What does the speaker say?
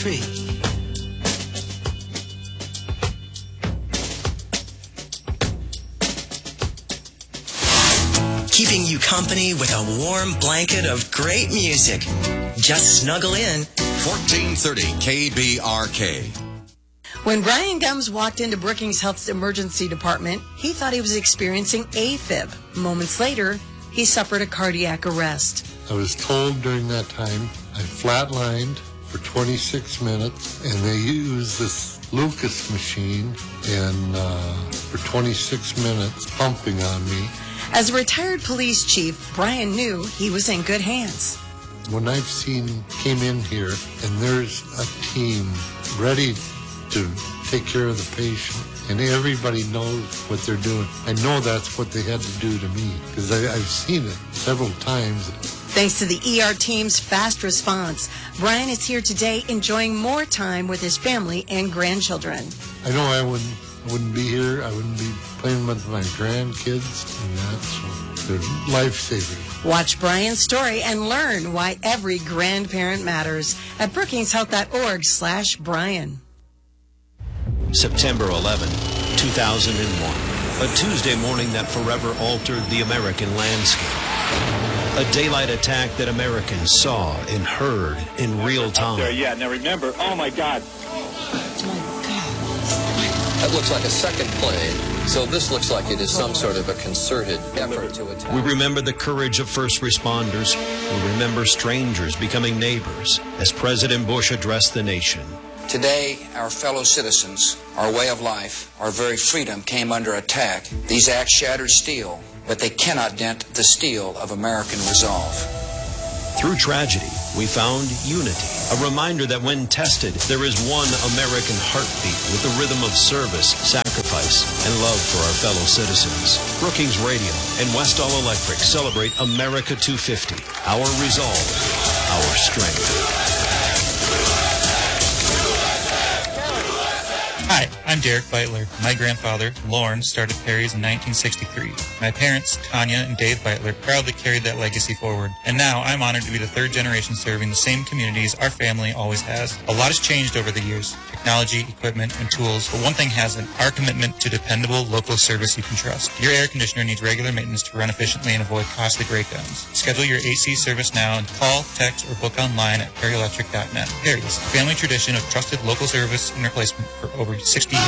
tree. Keeping you company with a warm blanket of great music. Just snuggle in. 1430 KBRK. When Brian Gumbs walked into Brookings Health's emergency department, he thought he was experiencing AFib. Moments later, he suffered a cardiac arrest. I was told during that time I flatlined for 26 minutes, and they used this Lucas machine and for 26 minutes pumping on me. As a retired police chief, Brian knew he was in good hands. When I've came in here and there's a team ready to take care of the patient, and everybody knows what they're doing. I know that's what they had to do to me, because I've seen it several times. Thanks to the ER team's fast response, Brian is here today enjoying more time with his family and grandchildren. I know I wouldn't be here. I wouldn't be playing with my grandkids and that, so they're lifesavers. Watch Brian's story and learn why every grandparent matters at brookingshealth.org/Brian. September 11, 2001. A Tuesday morning that forever altered the American landscape. A daylight attack that Americans saw and heard in real time. Yeah, now remember, oh my God. That looks like a second plane, so this looks like it is some sort of a concerted effort to attack. We remember the courage of first responders. We remember strangers becoming neighbors as President Bush addressed the nation. Today, our fellow citizens, our way of life, our very freedom came under attack. These acts shattered steel, but they cannot dent the steel of American resolve. Through tragedy, we found unity, a reminder that when tested, there is one American heartbeat with the rhythm of service, sacrifice, and love for our fellow citizens. Brookings Radio and Westall Electric celebrate America 250, our resolve, our strength. Hi, I'm Derek Beitler. My grandfather, Lawrence, started Perry's in 1963. My parents, Tanya and Dave Beitler, proudly carried that legacy forward. And now I'm honored to be the third generation serving the same communities our family always has. A lot has changed over the years. Technology, equipment, and tools, but one thing hasn't: our commitment to dependable local service you can trust. Your air conditioner needs regular maintenance to run efficiently and avoid costly breakdowns. Schedule your AC service now and call, text, or book online at perryelectric.net. Perry's, family tradition of trusted local service and replacement for over 60 years.